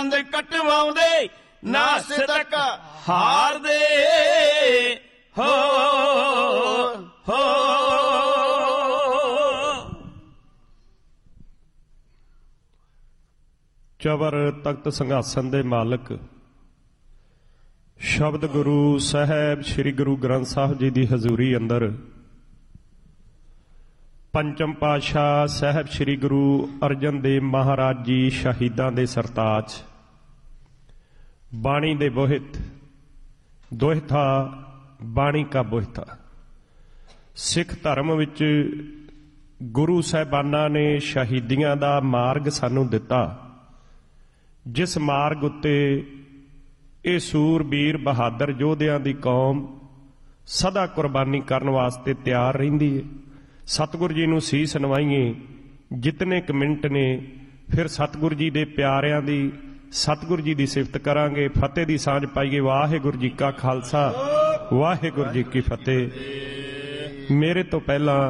ਕਟਵਾਉਂਦੇ ਨਾ ਸਿਦਕ ਹਾਰਦੇ ਹੋ ਹੋ। ਚਵਰ ਤਖਤ ਸਿੰਘਾਸਨ ਦੇ ਮਾਲਕ ਸ਼ਬਦ ਗੁਰੂ ਸਾਹਿਬ ਸ੍ਰੀ ਗੁਰੂ ਗ੍ਰੰਥ ਸਾਹਿਬ ਜੀ ਦੀ ਹਜ਼ੂਰੀ ਅੰਦਰ ਪੰਚਮ ਪਾਤਸ਼ਾਹ ਸਾਹਿਬ ਸ੍ਰੀ ਗੁਰੂ ਅਰਜਨ ਦੇਵ ਮਹਾਰਾਜ ਜੀ ਸ਼ਹੀਦਾਂ ਦੇ ਸਰਤਾਜ ਬਾਣੀ ਦੇ ਬੋਹਿਤ ਦੋਹਿਤਾ ਬਾਣੀ ਕਾ ਬੋਹਿਤਾ। ਸਿੱਖ ਧਰਮ ਵਿੱਚ ਗੁਰੂ ਸਾਹਿਬਾਨਾਂ ਨੇ ਸ਼ਹੀਦੀਆਂ ਦਾ ਮਾਰਗ ਸਾਨੂੰ ਦਿੱਤਾ, ਜਿਸ ਮਾਰਗ ਉੱਤੇ ਇਹ ਸੂਰਬੀਰ ਬਹਾਦਰ ਯੋਧਿਆਂ ਦੀ ਕੌਮ ਸਦਾ ਕੁਰਬਾਨੀ ਕਰਨ ਵਾਸਤੇ ਤਿਆਰ ਰਹਿੰਦੀ ਹੈ। ਸਤਿਗੁਰੂ ਜੀ ਨੂੰ ਸੀਸ ਨਵਾਈਏ ਜਿਤਨੇ ਕੁ ਮਿੰਟ ਨੇ, ਫਿਰ ਸਤਿਗੁਰੂ ਜੀ ਦੇ ਪਿਆਰਿਆਂ ਦੀ ਸਤਿਗੁਰੂ ਜੀ ਦੀ ਸਿਫਤ ਕਰਾਂਗੇ, ਫਤਿਹ ਦੀ ਸਾਂਝ ਪਾਈਏ। ਵਾਹਿਗੁਰੂ ਜੀ ਕਾ ਖਾਲਸਾ ਵਾਹਿਗੁਰੂ ਜੀ ਕੀ ਫਤਿਹ। ਮੇਰੇ ਤੋਂ ਪਹਿਲਾਂ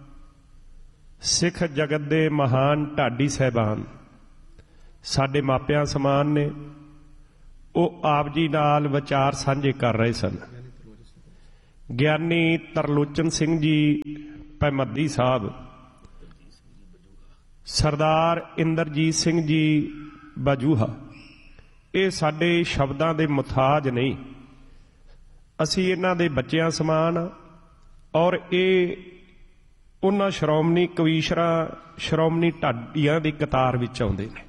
ਸਿੱਖ ਜਗਤ ਦੇ ਮਹਾਨ ਢਾਡੀ ਸਾਹਿਬਾਨ ਸਾਡੇ ਮਾਪਿਆਂ ਸਮਾਨ ਨੇ, ਉਹ ਆਪ ਜੀ ਨਾਲ ਵਿਚਾਰ ਸਾਂਝੇ ਕਰ ਰਹੇ ਸਨ। ਗਿਆਨੀ ਤਰਲੋਚਨ ਸਿੰਘ ਜੀ ਭੈਮੱਦੀ ਸਾਹਿਬ, ਸਰਦਾਰ ਇੰਦਰਜੀਤ ਸਿੰਘ ਜੀ ਬਾਜੂਹਾ, ਇਹ ਸਾਡੇ ਸ਼ਬਦਾਂ ਦੇ ਮੁਤਾਜ ਨਹੀਂ, ਅਸੀਂ ਇਹਨਾਂ ਦੇ ਬੱਚਿਆਂ ਸਮਾਨ। ਔਰ ਇਹ ਉਹਨਾਂ ਸ਼੍ਰੋਮਣੀ ਕਵੀਸ਼ਰਾਂ ਸ਼੍ਰੋਮਣੀ ਢਾਡੀਆਂ ਦੀ ਕਤਾਰ ਵਿੱਚ ਆਉਂਦੇ ਨੇ।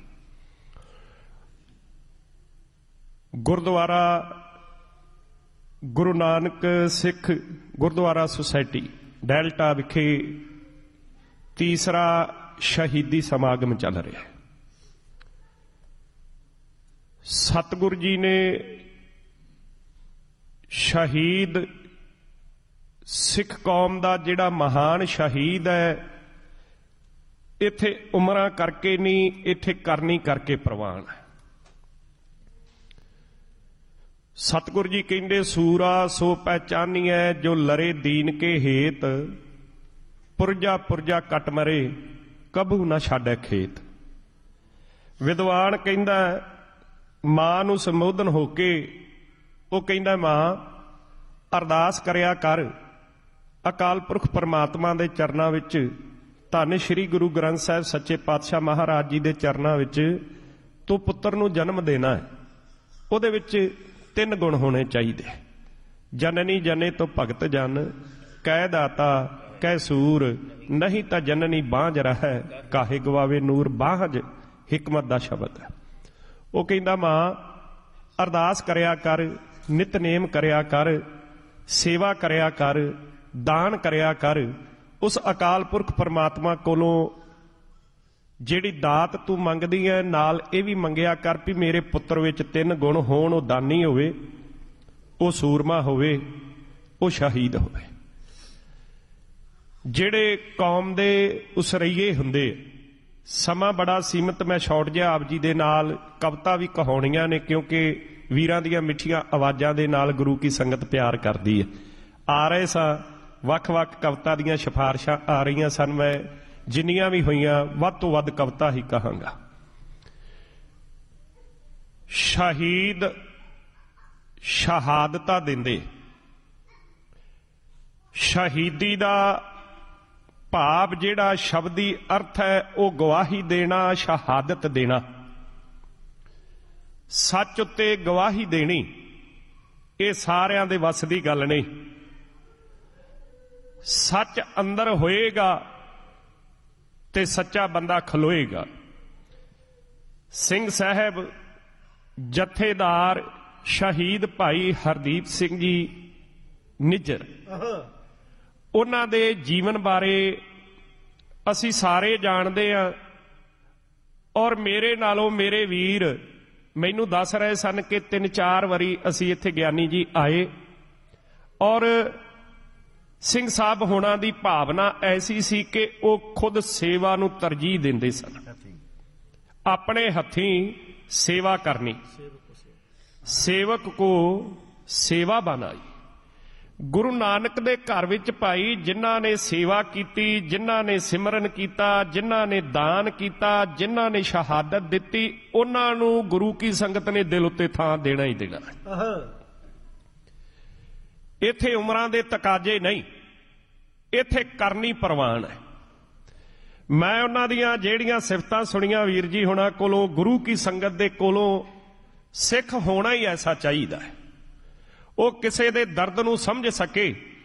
ਗੁਰਦੁਆਰਾ ਗੁਰੂ ਨਾਨਕ ਸਿੱਖ ਗੁਰਦੁਆਰਾ ਸੁਸਾਇਟੀ ਡੈਲਟਾ ਵਿਖੇ ਤੀਸਰਾ ਸ਼ਹੀਦੀ ਸਮਾਗਮ ਚੱਲ ਰਿਹਾ ਹੈ। ਸਤਿਗੁਰੂ ਜੀ ਨੇ ਸ਼ਹੀਦ ਸਿੱਖ ਕੌਮ ਦਾ ਜਿਹੜਾ ਮਹਾਨ ਸ਼ਹੀਦ ਹੈ, ਇੱਥੇ ਉਮਰਾਂ ਕਰਕੇ ਨਹੀਂ, ਇੱਥੇ ਕਰਨੀ ਕਰਕੇ ਪ੍ਰਵਾਨ ਹੈ। ਸਤਿਗੁਰੂ ਜੀ ਕਹਿੰਦੇ ਸੂਰਾ ਸੋ ਪਹਿਚਾਨੀਐ ਜੋ ਲਰੇ ਦੀਨ ਕੇ ਹੇਤ, ਪੁਰਜਾ ਪੁਰਜਾ ਕੱਟ ਮਰੇ ਕਬੂ ਨਾ ਛਾੜੈ ਖੇਤ। ਵਿਦਵਾਨ ਕਹਿੰਦਾ ਮਾਂ ਨੂੰ ਸੰਬੋਧਨ ਹੋ ਕੇ, ਉਹ ਕਹਿੰਦਾ ਮਾਂ ਅਰਦਾਸ ਕਰਿਆ ਕਰ ਅਕਾਲ ਪੁਰਖ ਪਰਮਾਤਮਾ ਦੇ ਚਰਨਾਂ ਵਿੱਚ, ਧੰਨ ਸ਼੍ਰੀ ਗੁਰੂ ਗ੍ਰੰਥ ਸਾਹਿਬ ਸੱਚੇ ਪਾਤਸ਼ਾਹ ਮਹਾਰਾਜ ਜੀ ਦੇ ਚਰਨਾਂ ਵਿੱਚ ਤੂੰ ਪੁੱਤਰ ਨੂੰ ਜਨਮ ਦੇਣਾ ਹੈ। ਉਹਦੇ ਵਿੱਚ 3 ਗੁਣ ਹੋਣੇ ਚਾਹੀਦੇ, ਜਨਨੀ ਜਨੇ ਤੋਂ ਭਗਤ ਜਨ, ਕਹਿ ਦਾਤਾ ਕਹਿ ਸੂਰ, ਨਹੀਂ ਤਾਂ ਜਨਨੀ ਬਾਂਝ ਰਹਿ, ਕਾਹੇ ਗਵਾਵੇ ਨੂਰ। ਬਾਂਝ ਹਿਕਮਤ ਦਾ ਸ਼ਬਦ ਹੈ। ਉਹ ਕਹਿੰਦਾ ਮਾਂ ਅਰਦਾਸ ਕਰਿਆ ਕਰ, ਨਿਤਨੇਮ ਕਰਿਆ ਕਰ, ਸੇਵਾ ਕਰਿਆ ਕਰ, ਦਾਨ ਕਰਿਆ ਕਰ। ਉਸ ਅਕਾਲ ਪੁਰਖ ਪਰਮਾਤਮਾ ਕੋਲੋਂ ਜਿਹੜੀ ਦਾਤ ਤੂੰ ਮੰਗਦੀ ਹੈ, ਨਾਲ ਇਹ ਵੀ ਮੰਗਿਆ ਕਰ ਵੀ ਮੇਰੇ ਪੁੱਤਰ ਵਿੱਚ 3 ਗੁਣ ਹੋਣ, ਉਹ ਦਾਨੀ ਹੋਵੇ, ਉਹ ਸੂਰਮਾ ਹੋਵੇ, ਉਹ ਸ਼ਹੀਦ ਹੋਵੇ। ਜਿਹੜੇ ਕੌਮ ਦੇ ਉਸਰਈਏ ਹੁੰਦੇ, ਸਮਾਂ ਬੜਾ ਸੀਮਤ, ਮੈਂ ਸ਼ਾਰਟ ਜਿਹਾ ਆਪ ਜੀ ਦੇ ਨਾਲ ਕਵਿਤਾ ਵੀ ਕਹਾਉਣੀਆਂ ਨੇ, ਕਿਉਂਕਿ ਵੀਰਾਂ ਦੀਆਂ ਮਿੱਠੀਆਂ ਆਵਾਜ਼ਾਂ ਦੇ ਨਾਲ ਗੁਰੂ ਕੀ ਸੰਗਤ ਪਿਆਰ ਕਰਦੀ ਹੈ। ਆ ਰਹੇ ਸਾਂ ਵੱਖ-ਵੱਖ ਕਵਿਤਾ ਦੀਆਂ ਸਿਫਾਰਿਸ਼ਾਂ ਆ ਰਹੀਆਂ ਸਨ, ਮੈਂ ਜਿੰਨੀਆਂ ਵੀ ਹੋਈਆਂ ਵੱਧ ਤੋਂ ਵੱਧ ਕਵਿਤਾ ਹੀ ਕਹਾਂਗਾ। ਸ਼ਹੀਦ ਸ਼ਹਾਦਤਾਂ ਦਿੰਦੇ, ਸ਼ਹੀਦੀ ਦਾ ਭਾਵ ਜਿਹੜਾ ਸ਼ਬਦੀ ਅਰਥ ਹੈ ਉਹ ਗਵਾਹੀ ਦੇਣਾ, ਸ਼ਹਾਦਤ ਦੇਣਾ, ਸੱਚ ਉੱਤੇ ਗਵਾਹੀ ਦੇਣੀ। ਇਹ ਸਾਰਿਆਂ ਦੇ ਵੱਸ ਦੀ ਗੱਲ ਨਹੀਂ। ਸੱਚ ਅੰਦਰ ਹੋਏਗਾ ਤੇ ਸੱਚਾ ਬੰਦਾ ਖਲੋਏਗਾ। ਸਿੰਘ ਸਾਹਿਬ ਜਥੇਦਾਰ ਸ਼ਹੀਦ ਭਾਈ ਹਰਦੀਪ ਸਿੰਘ ਜੀ ਨਿੱਜਰ, ਉਹਨਾਂ ਦੇ ਜੀਵਨ ਬਾਰੇ ਅਸੀਂ ਸਾਰੇ ਜਾਣਦੇ ਹਾਂ। ਔਰ ਮੇਰੇ ਨਾਲੋਂ ਮੇਰੇ ਵੀਰ ਮੈਨੂੰ ਦੱਸ ਰਹੇ ਸਨ ਕਿ 3-4 ਵਾਰੀ ਅਸੀਂ ਇੱਥੇ ਗਿਆਨੀ ਜੀ ਆਏ, ਔਰ ਸਿੰਘ ਸਾਹਿਬ ਹੋਣਾ ਦੀ ਭਾਵਨਾ ਐਸੀ ਸੀ ਕਿ ਉਹ ਖੁਦ ਸੇਵਾ ਨੂੰ ਤਰਜੀਹ ਦਿੰਦੇ ਸਨ, ਆਪਣੇ ਹੱਥੀਂ ਸੇਵਾ ਕਰਨੀ। ਸੇਵਕ ਕੋ ਸੇਵਾ ਬਣਾਈ। ਗੁਰੂ ਨਾਨਕ ਦੇ ਘਰ ਵਿੱਚ ਭਾਈ ਜਿਨ੍ਹਾਂ ਨੇ ਸੇਵਾ ਕੀਤੀ, ਜਿਨ੍ਹਾਂ ਨੇ ਸਿਮਰਨ ਕੀਤਾ, ਜਿਨ੍ਹਾਂ ਨੇ ਦਾਨ ਕੀਤਾ, ਜਿਨ੍ਹਾਂ ਨੇ ਸ਼ਹਾਦਤ ਦਿੱਤੀ, ਉਹਨਾਂ ਨੂੰ ਗੁਰੂ ਕੀ ਸੰਗਤ ਨੇ ਦਿਲ ਉੱਤੇ ਥਾਂ ਦੇਣਾ ਹੀ ਦੇਣਾ। ਇੱਥੇ ਉਮਰਾਂ ਦੇ ਤਕਾਜ਼ੇ ਨਹੀਂ, ਇੱਥੇ ਕਰਨੀ ਪ੍ਰਵਾਨ ਹੈ। ਮੈਂ ਉਹਨਾਂ ਦੀਆਂ ਜਿਹੜੀਆਂ ਸਿਫਤਾਂ ਸੁਣੀਆਂ ਵੀਰ ਜੀ ਹੁਣਾਂ ਕੋਲੋਂ, ਗੁਰੂ ਕੀ ਸੰਗਤ ਦੇ ਕੋਲੋਂ ਸਿੱਖ ਹੋਣਾ ਹੀ ਐਸਾ ਚਾਹੀਦਾ ਹੈ। ਉਹ ਕਿਸੇ ਦੇ ਦਰਦ ਨੂੰ ਸਮਝ ਸਕੇ,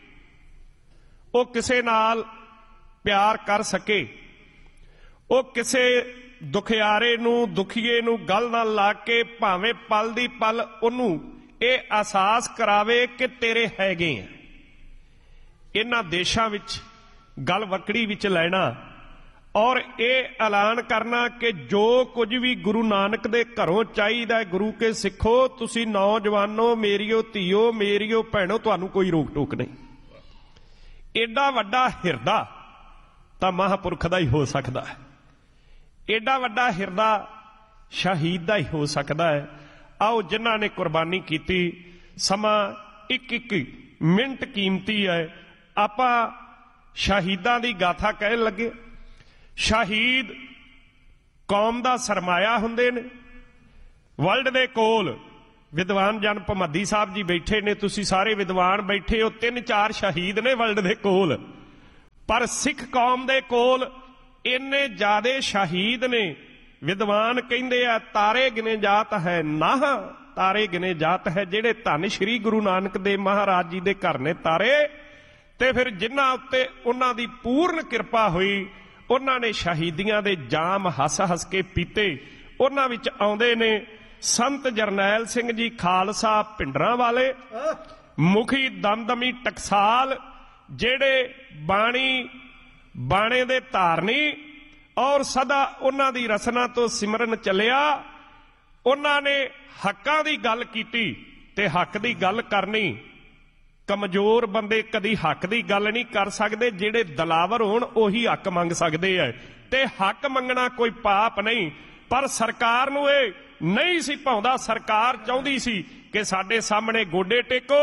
ਉਹ ਕਿਸੇ ਨਾਲ ਪਿਆਰ ਕਰ ਸਕੇ, ਉਹ ਕਿਸੇ ਦੁਖਿਆਰੇ ਨੂੰ, ਦੁਖੀਏ ਨੂੰ ਗੱਲ ਨਾਲ ਲਾ ਕੇ ਭਾਵੇਂ ਪਲ ਦੀ ਪਲ ਉਹਨੂੰ ਇਹ ਅਹਿਸਾਸ ਕਰਾਵੇ ਕਿ ਤੇਰੇ ਹੈਗੇ ਆ। ਇਹਨਾਂ ਦੇਸ਼ਾਂ ਵਿੱਚ ਗੱਲ ਵਕੜੀ ਵਿੱਚ ਲੈਣਾ ਔਰ ਇਹ ਐਲਾਨ ਕਰਨਾ ਕਿ ਜੋ ਕੁਝ ਵੀ ਗੁਰੂ ਨਾਨਕ ਦੇ ਘਰੋਂ ਚਾਹੀਦਾ ਹੈ, ਗੁਰੂ ਕੇ ਸਿੱਖੋ, ਤੁਸੀਂ ਨੌਜਵਾਨੋ, ਮੇਰੀਓ ਧੀਓ, ਮੇਰੀਓ ਭੈਣੋ, ਤੁਹਾਨੂੰ ਕੋਈ ਰੋਕ ਟੋਕ ਨਹੀਂ। ਏਡਾ ਵੱਡਾ ਹਿਰਦਾ ਤਾਂ ਮਹਾਂਪੁਰਖ ਦਾ ਹੀ ਹੋ ਸਕਦਾ ਹੈ, ਏਡਾ ਵੱਡਾ ਹਿਰਦਾ ਸ਼ਹੀਦ ਦਾ ਹੀ ਹੋ ਸਕਦਾ ਹੈ। ਆਓ ਜਿਨ੍ਹਾਂ ਨੇ ਕੁਰਬਾਨੀ ਕੀਤੀ, ਸਮਾਂ ਇੱਕ ਇੱਕ ਮਿੰਟ ਕੀਮਤੀ ਹੈ, ਆਪਾਂ ਸ਼ਹੀਦਾਂ ਦੀ ਗਾਥਾ ਕਹਿਣ ਲੱਗੇ। ਸ਼ਹੀਦ ਕੌਮ ਦਾ ਸਰਮਾਇਆ ਹੁੰਦੇ ਨੇ। ਵਰਲਡ ਦੇ ਕੋਲ ਵਿਦਵਾਨ ਜਨ ਭਮੱਦੀ ਸਾਹਿਬ ਜੀ ਬੈਠੇ ਨੇ, ਤੁਸੀਂ ਸਾਰੇ ਵਿਦਵਾਨ ਬੈਠੇ ਹੋ, 3-4 ਸ਼ਹੀਦ ਨੇ ਵਰਲਡ ਦੇ ਕੋਲ, ਪਰ ਸਿੱਖ ਕੌਮ ਦੇ ਕੋਲ ਇੰਨੇ ਜ਼ਿਆਦੇ ਸ਼ਹੀਦ ਨੇ। ਵਿਦਵਾਨ ਕਹਿੰਦੇ ਆ ਤਾਰੇ ਗਿਣੇ ਜਾਤ ਹੈ ਨਾ, ਤਾਰੇ ਗਿਣੇ ਜਾਤ ਹੈ। ਜਿਹੜੇ ਧੰਨ ਸ਼੍ਰੀ ਗੁਰੂ ਨਾਨਕ ਦੇਵ ਮਹਾਰਾਜ ਜੀ ਦੇ ਘਰ ਨੇ ਤਾਰੇ, ਤੇ ਫਿਰ ਜਿਨ੍ਹਾਂ ਉੱਤੇ ਉਹਨਾਂ ਦੀ ਪੂਰਨ ਕਿਰਪਾ ਹੋਈ, ਉਹਨਾਂ ਨੇ ਸ਼ਹੀਦੀਆਂ ਦੇ ਜਾਮ ਹੱਸ-ਹੱਸ ਕੇ ਪੀਤੇ। ਉਹਨਾਂ ਵਿੱਚ ਆਉਂਦੇ ਨੇ ਸੰਤ ਜਰਨੈਲ ਸਿੰਘ ਜੀ ਖਾਲਸਾ ਭਿੰਡਰਾਂ ਵਾਲੇ, ਮੁਖੀ ਦਮਦਮੀ ਟਕਸਾਲ, ਜਿਹੜੇ ਬਾਣੇ ਦੇ ਧਾਰਨੀ ਔਰ ਸਦਾ ਉਹਨਾਂ ਦੀ ਰਸਨਾ ਤੋਂ ਸਿਮਰਨ ਚੱਲਿਆ। ਉਹਨਾਂ ਨੇ ਹੱਕਾਂ ਦੀ ਗੱਲ ਕੀਤੀ ਤੇ ਹੱਕ ਦੀ ਗੱਲ ਕਰਨੀ। ਕਮਜ਼ੋਰ ਬੰਦੇ ਕਦੀ ਹੱਕ ਦੀ ਗੱਲ ਨਹੀਂ ਕਰ ਸਕਦੇ, ਜਿਹੜੇ ਦਲਾਵਰ ਹੋਣ ਉਹੀ ਹੱਕ ਮੰਗ ਸਕਦੇ ਐ, ਤੇ ਹੱਕ ਮੰਗਣਾ ਕੋਈ ਪਾਪ ਨਹੀਂ। ਪਰ ਸਰਕਾਰ ਨੂੰ ਇਹ ਨਹੀਂ ਸੀ ਭਾਉਂਦਾ। ਸਰਕਾਰ ਚਾਹੁੰਦੀ ਸੀ ਕਿ ਸਾਡੇ ਸਾਹਮਣੇ ਗੋਡੇ ਟੇਕੋ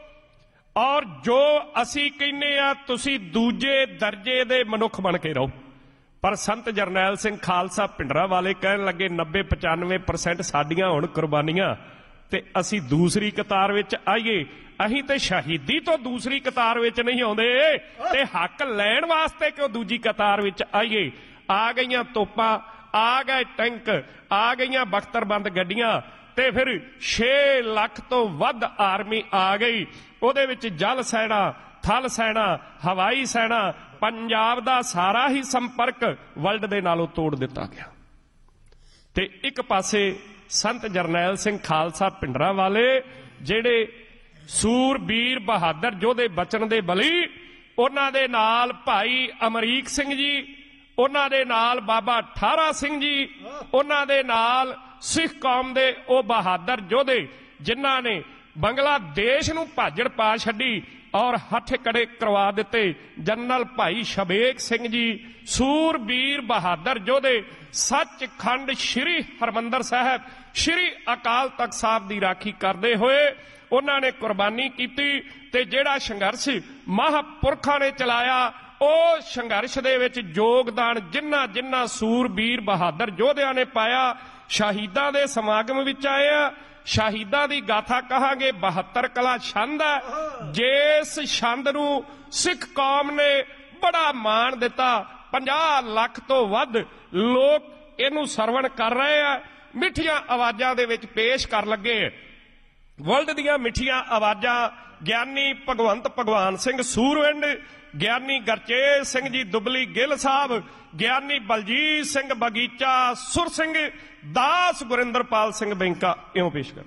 ਔਰ ਜੋ ਅਸੀਂ ਕਹਿੰਦੇ ਆ ਤੁਸੀਂ ਦੂਜੇ ਦਰਜੇ ਦੇ ਮਨੁੱਖ ਬਣ ਕੇ ਰਹੋ। ਪਰ ਸੰਤ ਜਰਨੈਲ ਸਿੰਘ ਖਾਲਸਾ ਭਿੰਡਰਾਂ ਵਾਲੇ ਕਹਿਣ ਲੱਗੇ 90-95% ਸਾਡੀਆਂ ਹੁਣ ਕੁਰਬਾਨੀਆਂ ਤੇ ਅਸੀਂ ਦੂਸਰੀ ਕਤਾਰ ਵਿੱਚ ਆਈਏ। ਅਸੀਂ ਤੇ ਸ਼ਹੀਦੀ ਤੋਂ ਦੂਸਰੀ ਕਤਾਰ ਵਿੱਚ ਨਹੀਂ ਆਉਂਦੇ, ਤੇ ਹੱਕ ਲੈਣ ਵਾਸਤੇ ਕਿਉਂ ਦੂਜੀ ਕਤਾਰ ਵਿੱਚ ਆਈਏ। ਆ ਗਈਆਂ ਤੋਪਾਂ, ਆ ਗਏ ਟੈਂਕ, ਆ ਗਈਆਂ ਬਖਤਰਬੰਦ ਗੱਡੀਆਂ, ਤੇ ਫਿਰ 6 ਲੱਖ ਤੋਂ ਵੱਧ ਆਰਮੀ ਆ ਗਈ। ਉਹਦੇ ਵਿੱਚ ਜਲ ਸੈਨਾ, ਥਲ ਸੈਨਾ, ਹਵਾਈ ਸੈਨਾ, ਪੰਜਾਬ ਦਾ ਸਾਰਾ ਹੀ ਸੰਪਰਕ ਵਰਲਡ ਦੇ ਨਾਲੋਂ ਤੋੜ ਦਿੱਤਾ ਗਿਆ। ਤੇ ਇੱਕ ਪਾਸੇ ਸੰਤ ਜਰਨੈਲ ਸਿੰਘ ਖਾਲਸਾ ਭਿੰਡਰਾਂ ਵਾਲੇ, ਜਿਹੜੇ ਸੂਰਬੀਰ ਬਹਾਦਰ ਯੋਧੇ ਬਚਨ ਦੇ ਬਲੀ, ਉਹਨਾਂ ਦੇ ਨਾਲ ਭਾਈ ਅਮਰੀਕ ਸਿੰਘ ਜੀ, ਉਹਨਾਂ ਦੇ ਨਾਲ ਬਾਬਾ ਠਾਰਾ ਸਿੰਘ ਜੀ, ਉਹਨਾਂ ਦੇ ਨਾਲ ਸਿੱਖ ਕੌਮ ਦੇ ਉਹ ਬਹਾਦਰ ਯੋਧੇ ਜਿਨ੍ਹਾਂ ਨੇ ਬੰਗਲਾਦੇਸ਼ ਨੂੰ ਭਾਜੜ ਪਾ ਛੱਡੀ ਔਰ ਹੱਥ ਕੜੇ ਕਰਵਾ ਦਿੱਤੇ। ਜਨਰਲ ਭਾਈ ਸ਼ਬੇਕ ਸਿੰਘ ਜੀ, ਸੂਰਬੀਰ ਬਹਾਦਰ ਯੋਧੇ, ਸੱਚਖੰਡ ਸ਼੍ਰੀ ਹਰਿਮੰਦਰ ਸਾਹਿਬ, ਸ਼੍ਰੀ ਅਕਾਲ ਤਖਤ ਸਾਹਿਬ ਦੀ ਰਾਖੀ ਕਰਦੇ ਹੋਏ ਉਹਨਾਂ ਨੇ ਕੁਰਬਾਨੀ ਕੀਤੀ। ਤੇ ਜਿਹੜਾ ਸੰਘਰਸ਼ ਮਹਾਂਪੁਰਖਾਂ ਨੇ ਚਲਾਇਆ, ਉਹ ਸੰਘਰਸ਼ ਦੇ ਵਿੱਚ ਯੋਗਦਾਨ ਜਿਨ੍ਹਾਂ ਸੂਰਬੀਰ ਬਹਾਦਰ ਯੋਧਿਆਂ ਨੇ ਪਾਇਆ, ਸ਼ਹੀਦਾਂ ਦੇ ਸਮਾਗਮ ਵਿੱਚ ਆਏ ਆ। ਸ਼ਹੀਦਾਂ ਦੀ ਗਾਥਾ ਕਹਾਂਗੇ, 72 ਕਲਾ ਛੰਦ ਹੈ। ਜਿਸ ਛੰਦ ਨੂੰ ਸਿੱਖ ਕੌਮ ਨੇ ਬੜਾ ਮਾਣ ਦਿੱਤਾ। 50 ਲੱਖ ਤੋਂ ਵੱਧ ਲੋਕ ਇਹਨੂੰ ਸਰਵਣ ਕਰ ਰਹੇ ਆ, ਮਿੱਠੀਆਂ ਆਵਾਜ਼ਾਂ ਦੇ ਵਿੱਚ ਪੇਸ਼ ਕਰ ਲੱਗੇ। ਵਰਲਡ ਦੀਆਂ ਮਿੱਠੀਆਂ ਆਵਾਜ਼ਾਂ ਗਿਆਨੀ ਭਗਵੰਤ ਭਗਵਾਨ ਸਿੰਘ ਸੂਰਵਿੰਡ, ਗਿਆਨੀ ਗਰਚੇਜ ਸਿੰਘ ਜੀ ਦੁਬਲੀ ਗਿੱਲ ਸਾਹਿਬ, ਗਿਆਨੀ ਬਲਜੀਤ ਸਿੰਘ ਬਗੀਚਾ, ਸੁਰ ਸਿੰਘ ਦਾਸ, ਗੁਰਿੰਦਰਪਾਲ ਸਿੰਘ ਬੈਂਕਾ, ਇਉਂ ਪੇਸ਼ ਕਰ।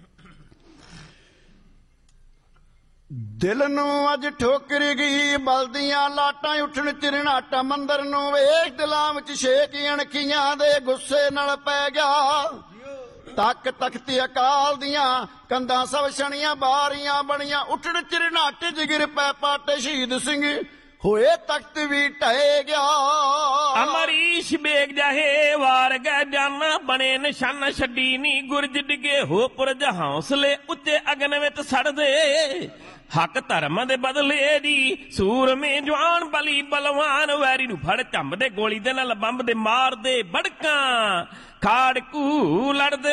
ਦਿਲ ਨੂੰ ਅੱਜ ਠੋਕਰ ਗਈ ਬਲਦੀਆਂ ਲਾਟਾਂ, ਉੱਠਣ ਚਿਰਨਾਟਾ ਮੰਦਰ ਨੂੰ ਵੇਖ ਦਿਲਾਂ ਵਿੱਚ ਛੇਕ ਅਣਖੀਆਂ ਦੇ ਗੁੱਸੇ ਨਾਲ ਪੈ ਗਿਆ। ਤੱਕ ਤਖਤੀ ਅਕਾਲ ਦੀਆਂ ਕੰਧਾਂ ਸਭ ਛਣੀਆਂ ਬਾਰੀਆਂ ਬਣੀਆਂ, ਉੱਠਣ ਚਿਰਨਾਟੇ ਜਿਗਰ ਪੈ ਪਾਟੇ ਸ਼ਹੀਦ ਸਿੰਘ ਹੋਏ ਤਖਤ ਵੀ ਢਹਿ ਗਿਆ। ਅਮਰੀਸ਼ ਬੇਗ ਜਾਹੇ ਵਾਰ ਗਏ ਜਾਨਾ ਬਣੇ ਨਿਸ਼ਾਨਾ ਛੱਡੀ ਨੀ ਗੁਰਜ ਡਿਗੇ ਹੋ ਪੁਰਜ ਹੌਸਲੇ ਉੱਤੇ ਅਗਨ ਵਿੱਚ ਸੜਦੇ ਹੱਕ ਧਰਮ ਦੇ ਬਦਲੇ ਦੀ ਸੂਰਮੇ ਜਵਾਨ ਬਲੀ ਬਲਵਾਨ ਵੈਰੀ ਨੂੰ ਫੜ ਝੰਬਦੇ ਗੋਲੀ ਦੇ ਨਾਲ ਬੰਬ ਦੇ ਮਾਰਦੇ ਬੜਕਾਂ ਖਾੜਕੂ ਲੜਦੇ।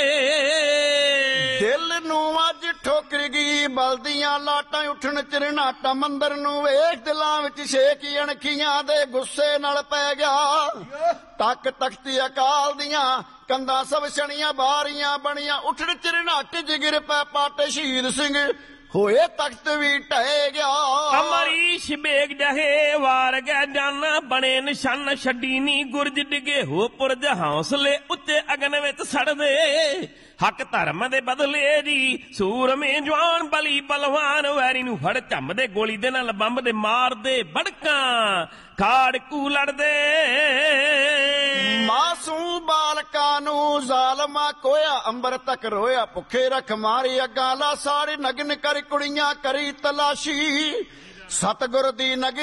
ਦਿਲ ਨੂੰ ਅੱਜ ਠੋਕਰ ਗਈ ਬਲਦੀਆਂ ਲਾਟਾਂ ਉੱਠਣ ਚਿਰਨਾਟਾ ਮੰਦਰ ਨੂੰ ਵੇਖ ਦਿਲਾਂ ਵਿੱਚ ਛੇਕ ਅਣਖੀਆਂ ਦੇ ਗੁੱਸੇ ਨਾਲ ਪੈ ਗਿਆ। ਤੱਕ ਤਖਤੀ ਅਕਾਲ ਦੀਆਂ ਕੰਧਾਂ ਸਭ ਛਣੀਆਂ ਬਾਰੀਆਂ ਬਣੀਆਂ ਉੱਠਣ ਚਿਰਨਾਟੇ ਜਿਗਰ ਪੈ ਪਾਟੇ ਸ਼ਹੀਦ ਸਿੰਘ ਹੋਏ ਤਖਤ ਵੀ ਢਹਿ ਗਿਆ। ਅਮਰੀਸ਼ ਬੇਗ ਜਹੇ ਵਾਰ ਗਏ ਜਾਨਾ ਬਣੇ ਨਿਸ਼ਾਨ ਛੱਡੀ ਨੀ ਗੁਰਜ ਡਿਗੇ ਹੋ ਪੁਰਜ ਹੌਸਲੇ ਉੱਤੇ ਅਗਨ ਵਿੱਚ ਸੜਦੇ ਹੱਕ ਧਰਮ ਦੇ ਬਦਲੇ ਦੀ ਸੂਰਮੇ ਜਵਾਨ ਬਲੀ ਬਲਵਾਨ ਵੈਰੀ ਨੂੰ ਫੜ ਝੰਮਦੇ ਗੋਲੀ ਦੇ ਨਾਲ ਬੰਬ ਦੇ ਮਾਰਦੇ ਬੜਕਾਂ ਖਾੜਕੂ ਲੜਦੇ। ਮਾਸੂਮ ਬਾਲਕਾਂ ਨੂੰ ਜ਼ਾਲਮਾ ਕੋਇਆ ਅੰਬਰ ਤੱਕ ਰੋਇਆ ਭੁੱਖੇ ਰੱਖ ਮਾਰੀ ਅੱਗਾਂ ਲਾ ਸਾੜੀ ਨਗਨ ਕਰ ਕੁੜੀਆਂ ਕਰੀ ਤਲਾਸ਼ੀ ਸਤਗੁਰ ਦੀ ਨਗਰੀ